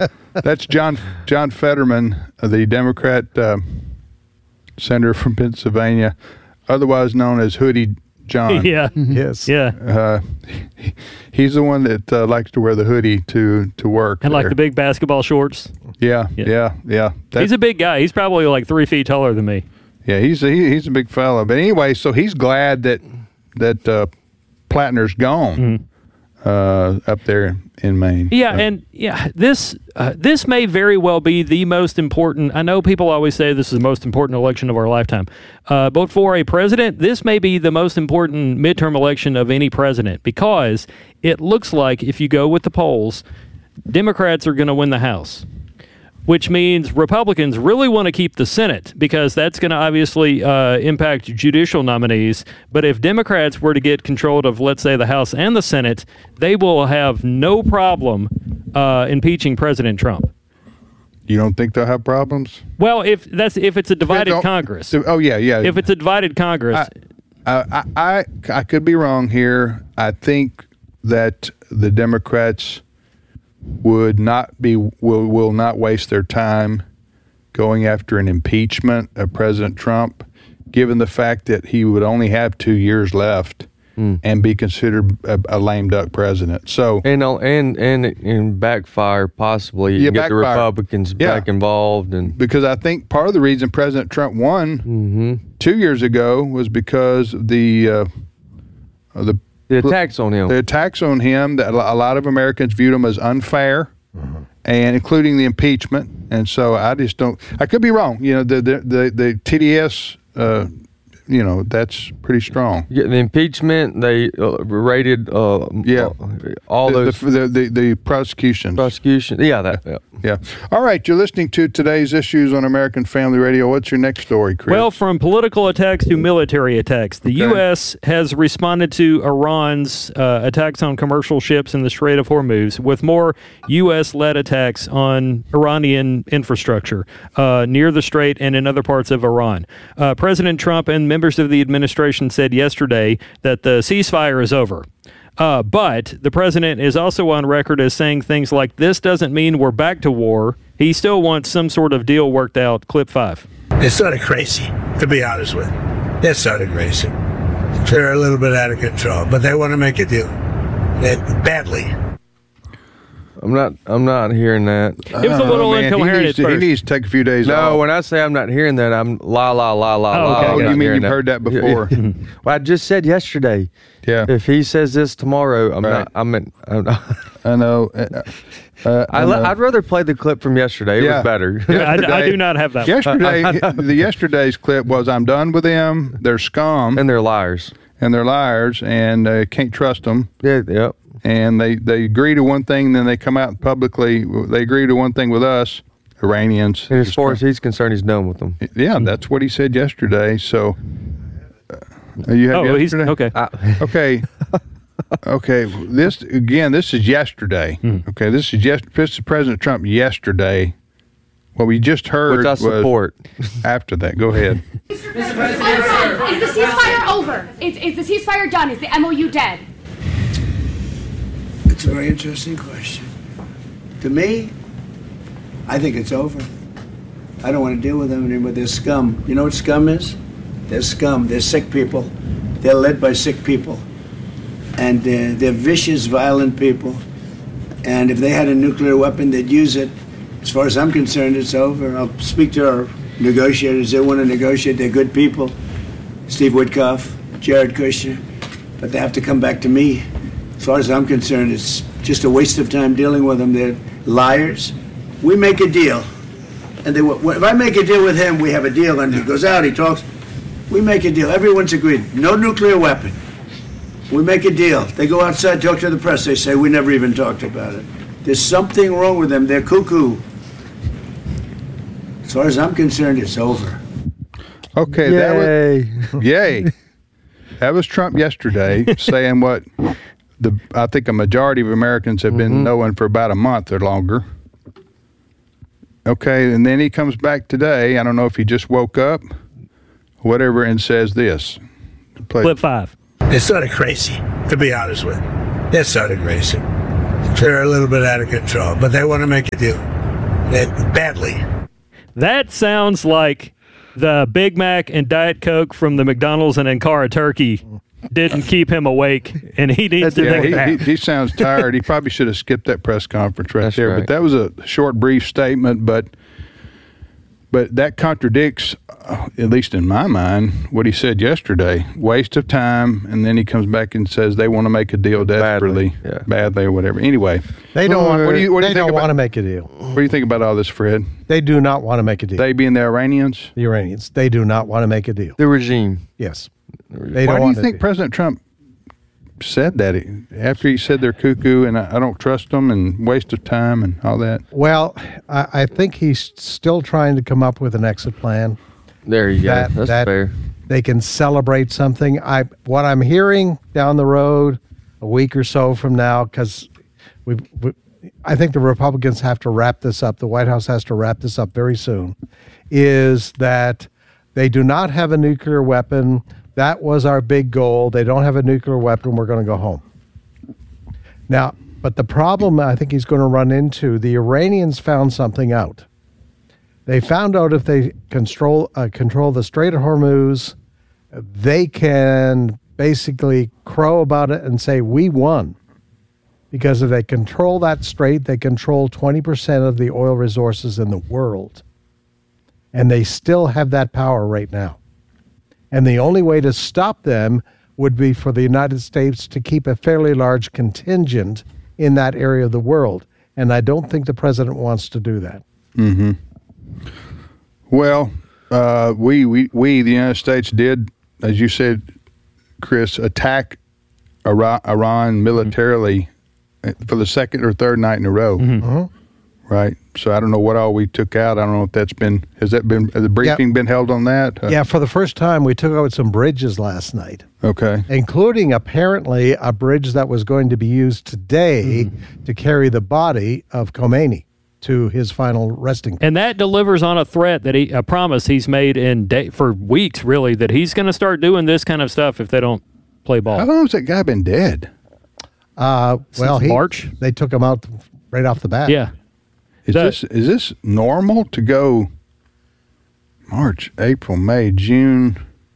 That's John Fetterman, the Democrat senator from Pennsylvania, otherwise known as Hoodie John. Yeah. Yes. Yeah. He's the one that likes to wear the hoodie to work. And like the big basketball shorts. Yeah. He's a big guy. He's probably like 3 feet taller than me. Yeah, he's a big fella. But anyway, so he's glad that Plattner's gone up there in Maine. Yeah, and this may very well be the most important. I know people always say this is the most important election of our lifetime, but for a president, this may be the most important midterm election of any president, because it looks like, if you go with the polls, Democrats are going to win the House, which means Republicans really want to keep the Senate, because that's going to obviously impact judicial nominees. But if Democrats were to get control of, let's say, the House and the Senate, they will have no problem impeaching President Trump. You don't think they'll have problems? Well, if it's a divided Congress. Oh, yeah. If it's a divided Congress. I could be wrong here. I think that the Democrats will not waste their time going after an impeachment of President Trump, given the fact that he would only have 2 years left and be considered a lame duck president. So and backfire possibly. You can get the Republicans back involved, and because I think part of the reason President Trump won 2 years ago was because of the attacks on him. The attacks on him, that a lot of Americans viewed him as unfair, and including the impeachment. And so I just don't. I could be wrong. You know, the TDS. That's pretty strong. Yeah, the impeachment, they rated all those the prosecutions. Yeah. All right, you're listening to Today's Issues on American Family Radio. What's your next story, Chris? Well, from political attacks to military attacks, the U.S. has responded to Iran's attacks on commercial ships in the Strait of Hormuz with more U.S.-led attacks on Iranian infrastructure near the strait and in other parts of Iran. President Trump and members of the administration said yesterday that the ceasefire is over. But the president is also on record as saying things like, this doesn't mean we're back to war. He still wants some sort of deal worked out. Clip 5. They're sort of crazy, to be honest with you. They're sort of crazy. They're a little bit out of control, but they want to make a deal. Badly. I'm not hearing that. It was a little incoherent at first. He needs to take a few days off. No, when I say I'm not hearing that, I'm la. Oh, you mean you've heard that before? Well, I just said yesterday. Yeah. If he says this tomorrow, I'm not. I know. I'd rather play the clip from yesterday. It was better. I do not have that. Yesterday's clip was, I'm done with them. They're scum. And they're liars. And can't trust them. Yeah. And they agree to one thing, then they come out publicly. They agree to one thing with us, Iranians. And as far as he's concerned, he's done with them. Yeah, that's what he said yesterday. So, you have yesterday? Okay. Okay. This is yesterday. Okay, this is President Trump yesterday. What we just heard, which I support. After that, go ahead. Mr. President, is the ceasefire over? Is the ceasefire done? Is the MOU dead? It's a very interesting question. To me, I think it's over. I don't want to deal with them anymore. They're scum. You know what scum is? They're scum. They're sick people. They're led by sick people. And they're vicious, violent people. And if they had a nuclear weapon, they'd use it. As far as I'm concerned, it's over. I'll speak to our negotiators. They want to negotiate. They're good people. Steve Witkoff, Jared Kushner. But they have to come back to me. As far as I'm concerned, it's just a waste of time dealing with them. They're liars. We make a deal. And if I make a deal with him, we have a deal. And he goes out, he talks. We make a deal. Everyone's agreed. No nuclear weapon. We make a deal. They go outside, talk to the press. They say, we never even talked about it. There's something wrong with them. They're cuckoo. As far as I'm concerned, it's over. Okay. Yay. That was Trump yesterday saying what I think a majority of Americans have been knowing for about a month or longer. Okay, and then he comes back today. I don't know if he just woke up, whatever, and says this. Clip 5. They're sort of crazy, to be honest with you. They're sort of crazy. They're a little bit out of control, but they want to make a deal. badly. That sounds like the Big Mac and Diet Coke from the McDonald's and Ankara turkey didn't keep him awake, and he needs to take a nap. He sounds tired. He probably should have skipped that press conference right there. Right. But that was a short, brief statement, but that contradicts, at least in my mind, what he said yesterday. Waste of time, and then he comes back and says they want to make a deal desperately, badly or whatever. Anyway. They don't want to make a deal. What do you think about all this, Fred? They do not want to make a deal. They being the Iranians? The Iranians. They do not want to make a deal. The regime. Yes. Why do you think President Trump said that after he said they're cuckoo and I don't trust them and waste of time and all that? Well, I think he's still trying to come up with an exit plan. There you go. That's fair. They can celebrate something. What I'm hearing down the road a week or so from now, because I think the Republicans have to wrap this up. The White House has to wrap this up very soon, is that they do not have a nuclear weapon. That was our big goal. They don't have a nuclear weapon. We're going to go home. Now, but the problem I think he's going to run into, the Iranians found something out. They found out if they control the Strait of Hormuz, they can basically crow about it and say, we won. Because if they control that strait, they control 20% of the oil resources in the world. And they still have that power right now. And the only way to stop them would be for the United States to keep a fairly large contingent in that area of the world. And I don't think the president wants to do that. Mm-hmm. Well, we, the United States, did, as you said, Chris, attack Iran militarily for the second or third night in a row. Mm-hmm. Uh-huh. Right. So I don't know what all we took out. I don't know if has the briefing been held on that? Yeah, for the first time, we took out some bridges last night. Okay. Including apparently a bridge that was going to be used today to carry the body of Khomeini to his final resting place. And that delivers on a threat that a promise he's made for weeks, really, that he's going to start doing this kind of stuff if they don't play ball. How long has that guy been dead? March. They took him out right off the bat. Yeah. Is this normal to go March, April, May, June,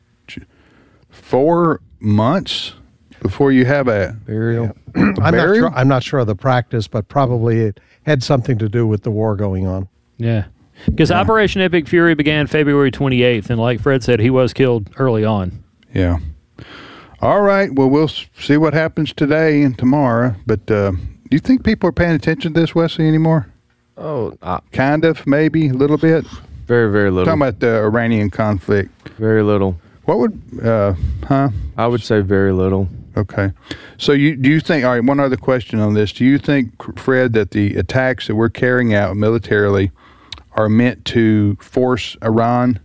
4 months before you have a burial? I'm not sure of the practice, but probably it had something to do with the war going on. Yeah. Because Operation Epic Fury began February 28th, and like Fred said, he was killed early on. Yeah. All right. Well, we'll see what happens today and tomorrow. But do you think people are paying attention to this, Wesley, anymore? Oh, kind of, maybe, a little bit? Very, very little. Talking about the Iranian conflict. Very little. What would, I would say very little. Okay. So do you think, all right, one other question on this. Do you think, Fred, that the attacks that we're carrying out militarily are meant to force Iran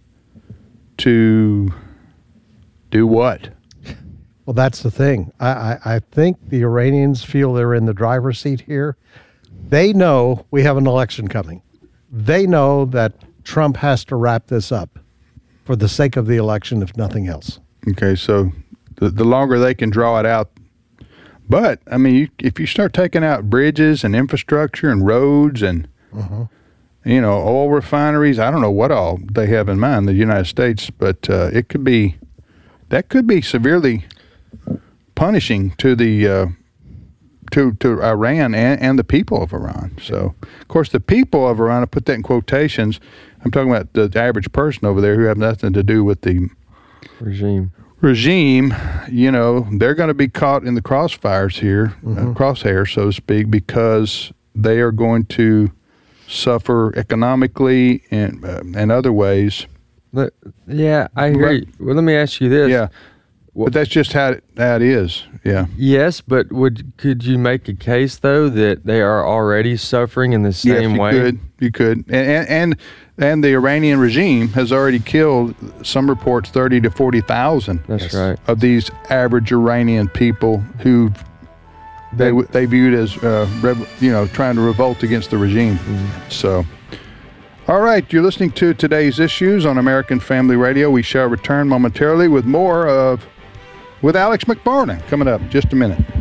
to do what? Well, that's the thing. I think the Iranians feel they're in the driver's seat here. They know we have an election coming. They know that Trump has to wrap this up for the sake of the election, if nothing else. Okay, so the longer they can draw it out. But, I mean, if you start taking out bridges and infrastructure and roads and, oil refineries, I don't know what all they have in mind, the United States, but that could be severely punishing to the to Iran and the people of Iran. So, of course, the people of Iran, I put that in quotations. I'm talking about the average person over there who have nothing to do with the regime. They're going to be caught in the crossfires here, crosshairs, so to speak, because they are going to suffer economically and other ways. But, yeah, I agree. Well, let me ask you this. Yeah. But that's just how it is. Yeah. Yes, but could you make a case though that they are already suffering in the same way? You could. And the Iranian regime has already killed, some reports, 30 to 40,000. That's right. Of these average Iranian people who they viewed as trying to revolt against the regime. Mm-hmm. So. All right, you're listening to Today's Issues on American Family Radio. We shall return momentarily with more with Alex McFarland coming up in just a minute.